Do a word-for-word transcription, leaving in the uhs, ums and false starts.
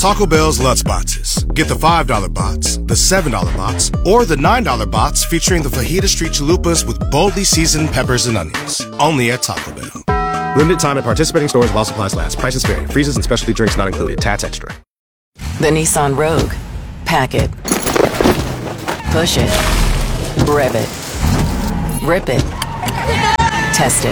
Taco Bell's Lutz Boxes. Get the five dollar box, the seven dollar box, or the nine dollar box featuring the Fajita Street Chalupas with boldly seasoned peppers and onions. Only at Taco Bell. Limited time at participating stores while supplies last. Prices vary. Freezes and specialty drinks not included. Tats Extra. The Nissan Rogue. Pack it. Push it. Rev it. Rip it. Test it.